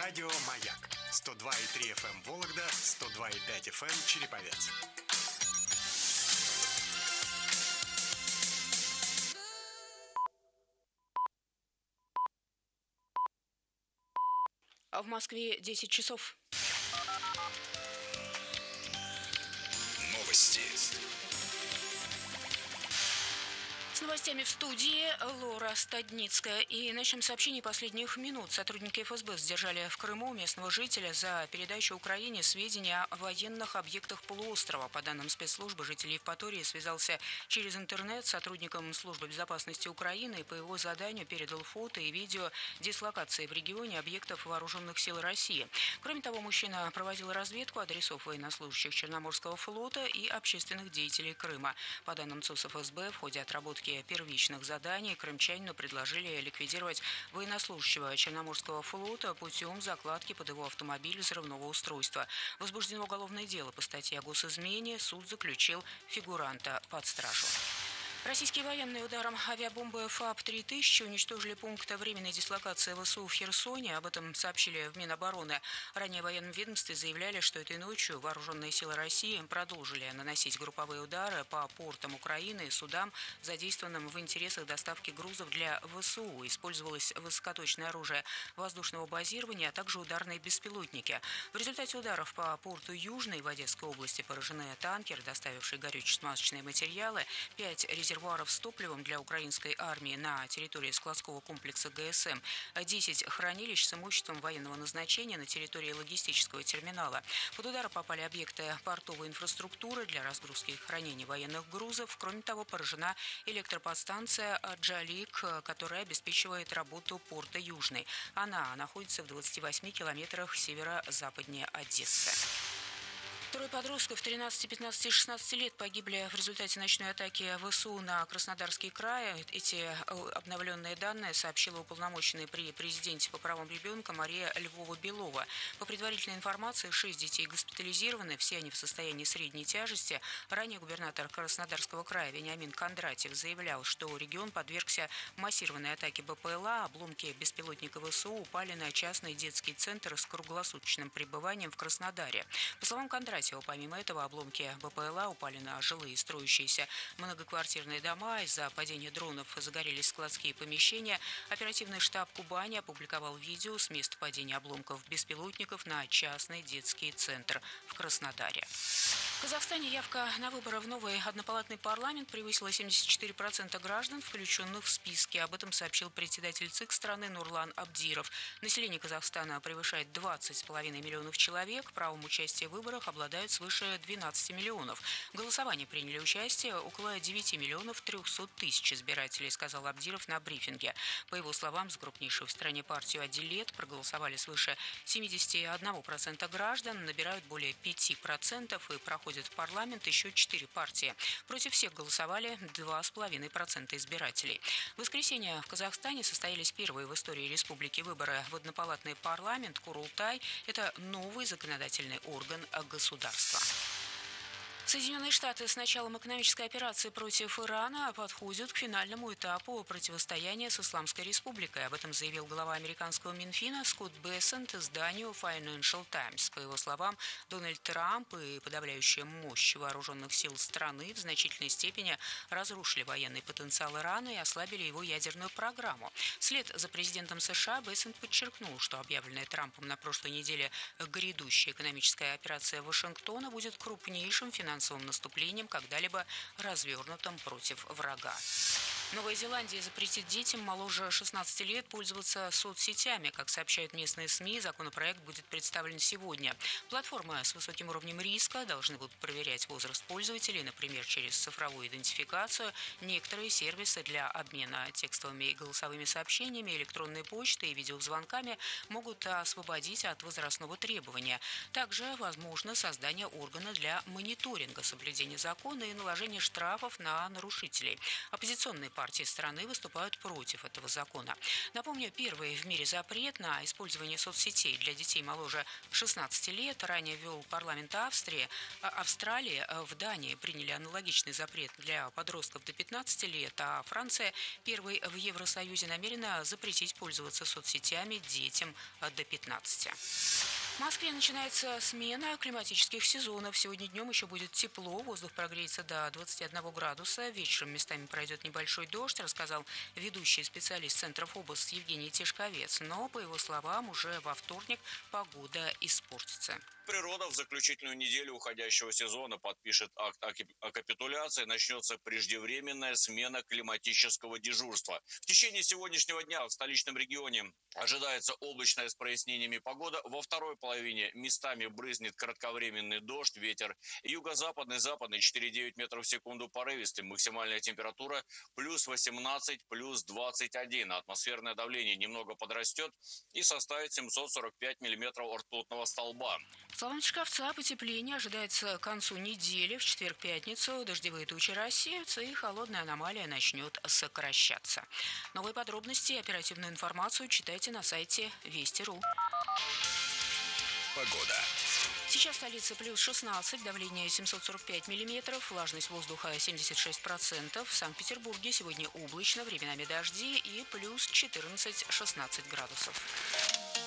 Радио «Маяк» 102,3 FM Вологда, 102,5 FM Череповец. В Москве 10 часов. Новости. С новостями в студии Лора Стадницкая. И начнем с сообщений последних минут. Сотрудники ФСБ задержали в Крыму местного жителя за передачу Украине сведений о военных объектах полуострова. По данным спецслужбы, житель Евпатории связался через интернет с сотрудником Службы безопасности Украины и по его заданию передал фото и видео дислокации в регионе объектов вооруженных сил России. Кроме того, мужчина проводил разведку адресов военнослужащих Черноморского флота и общественных деятелей Крыма. По данным ЦОС ФСБ, в ходе отработки первичных заданий крымчанину предложили ликвидировать военнослужащего Черноморского флота путем закладки под его автомобиль взрывного устройства. Возбуждено уголовное дело по статье о госизмене. Суд заключил фигуранта под стражу. Российские военные ударом авиабомбы ФАБ-3000 уничтожили пункт временной дислокации ВСУ в Херсоне. Об этом сообщили в Минобороны. Ранее в военном ведомстве заявляли, что этой ночью вооруженные силы России продолжили наносить групповые удары по портам Украины и судам, задействованным в интересах доставки грузов для ВСУ. Использовалось высокоточное оружие воздушного базирования, а также ударные беспилотники. В результате ударов по порту Южной в Одесской области поражены танкер, доставивший горюче-смазочные материалы, 5 резервуаров с топливом для украинской армии на территории складского комплекса ГСМ, 10 хранилищ с имуществом военного назначения на территории логистического терминала. Под удары попали объекты портовой инфраструктуры для разгрузки и хранения военных грузов. Кроме того, поражена электроподстанция «Джалик», которая обеспечивает работу порта Южный. Она находится в 28 километрах северо-западнее Одессы. Трое подростков 13, 15 и 16 лет погибли в результате ночной атаки ВСУ на Краснодарский край. Эти обновленные данные сообщила уполномоченная при президенте по правам ребенка Мария Львова-Белова. По предварительной информации, 6 детей госпитализированы, все они в состоянии средней тяжести. Ранее губернатор Краснодарского края Вениамин Кондратьев заявлял, что регион подвергся массированной атаке БПЛА. Обломки беспилотника ВСУ упали на частный детский центр с круглосуточным пребыванием в Краснодаре. По словам Кондратьева, помимо этого, обломки БПЛА упали на жилые строящиеся многоквартирные дома. Из-за падения дронов загорелись складские помещения. Оперативный штаб Кубани опубликовал видео с места падения обломков беспилотников на частный детский центр в Краснодаре. В Казахстане явка на выборы в новый однопалатный парламент превысила 74% граждан, включенных в списки. Об этом сообщил председатель ЦИК страны Нурлан Абдиров. Население Казахстана превышает 20,5 миллионов человек. Правом участия в выборах обладают свыше 12 миллионов. В голосовании приняли участие около 9 миллионов 300 тысяч избирателей, сказал Абдиров на брифинге. По его словам, за крупнейшую в стране партию «Адилет» проголосовали свыше 71% граждан, набирают более 5% и проходят в парламент еще 4 партии. Против всех голосовали 2,5% избирателей. В воскресенье в Казахстане состоялись первые в истории республики выборы в однопалатный парламент Курултай. Это новый законодательный орган государства. Соединенные Штаты с началом экономической операции против Ирана подходят к финальному этапу противостояния с Исламской Республикой. Об этом заявил глава американского Минфина Скотт Бессент изданию Financial Times. По его словам, Дональд Трамп и подавляющая мощь вооруженных сил страны в значительной степени разрушили военный потенциал Ирана и ослабили его ядерную программу. Вслед за президентом США Бессент подчеркнул, что объявленная Трампом на прошлой неделе грядущая экономическая операция Вашингтона будет крупнейшим финансовым наступлением, когда-либо развернутым против врага. Новая Зеландия запретит детям моложе 16 лет пользоваться соцсетями. Как сообщают местные СМИ, законопроект будет представлен сегодня. Платформы с высоким уровнем риска должны будут проверять возраст пользователей, например, через цифровую идентификацию. Некоторые сервисы для обмена текстовыми и голосовыми сообщениями, электронной почтой и видеозвонками могут освободить от возрастного требования. Также возможно создание органа для мониторинга мониторинга соблюдения закона и наложения штрафов на нарушителей. Оппозиционные партии страны выступают против этого закона. Напомню, первый в мире запрет на использование соцсетей для детей моложе 16 лет ранее ввел парламент Австрии. Австралия, в Дании приняли аналогичный запрет для подростков до 15 лет, а Франция, первой в Евросоюзе, намерена запретить пользоваться соцсетями детям до 15. В Москве начинается смена климатических сезонов. Сегодня днем еще будет тепло, воздух прогреется до 21 градуса. Вечером местами пройдет небольшой дождь, рассказал ведущий специалист Центра ФОБОС Евгений Тишковец. Но, по его словам, уже во вторник погода испортится. Природа в заключительную неделю уходящего сезона подпишет акт о капитуляции. Начнется преждевременная смена климатического дежурства. В течение сегодняшнего дня в столичном регионе ожидается облачная с прояснениями погода. Во второй половине местами брызнет кратковременный дождь, ветер юго-западный, западный 4,9 метров в секунду порывистый. Максимальная температура плюс 18, плюс 21. Атмосферное давление немного подрастет и составит 745 миллиметров ртутного столба. По словам Тишковца, потепление ожидается к концу недели. В четверг-пятницу дождевые тучи рассеются и холодная аномалия начнет сокращаться. Новые подробности и оперативную информацию читайте на сайте Вести.ру. Погода. Сейчас в столице плюс 16, давление 745 миллиметров, влажность воздуха 76%. В Санкт-Петербурге сегодня облачно, временами дожди и плюс 14-16 градусов.